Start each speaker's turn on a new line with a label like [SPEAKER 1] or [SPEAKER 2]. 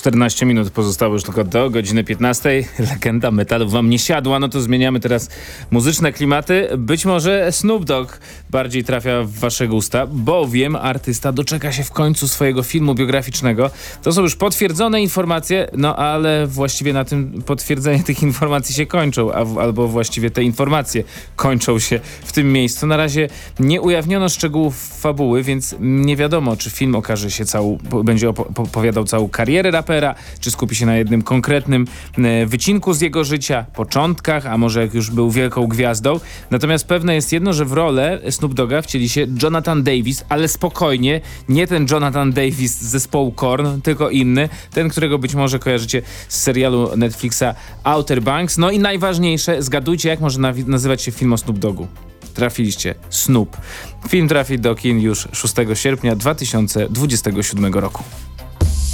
[SPEAKER 1] 14 minut pozostało już tylko do godziny 15. Legenda metalu wam nie siadła, no to zmieniamy teraz muzyczne klimaty. Być może Snoop Dogg bardziej trafia w wasze gusta, bowiem artysta doczeka się w końcu swojego filmu biograficznego. To są już potwierdzone informacje, no ale właściwie na tym potwierdzenie tych informacji się kończą, albo właściwie te informacje kończą się w tym miejscu. Na razie nie ujawniono szczegółów fabuły, więc nie wiadomo, czy film okaże się będzie opowiadał całą karierę rapera, czy skupi się na jednym konkretnym wycinku z jego życia, początkach, a może jak już był wielką gwiazdą. Natomiast pewne jest jedno, że w rolę Snoop Dogga wcieli się Jonathan Davis, ale spokojnie, nie ten Jonathan Davis z zespołu Korn, tylko inny, ten, którego być może kojarzycie z serialu Netflixa Outer Banks. No i najważniejsze, zgadujcie, jak może nazywać się film o Snoop Doggu. Trafiliście. Snoop. Film trafi do kin już 6 sierpnia 2027 roku.